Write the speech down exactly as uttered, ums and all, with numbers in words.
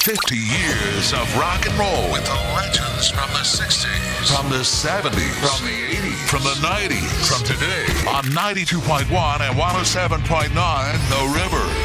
fifty years of rock and roll with the legends from the sixties, from the seventies, from the eighties, from the nineties, from today on ninety-two point one and one oh seven point nine The River.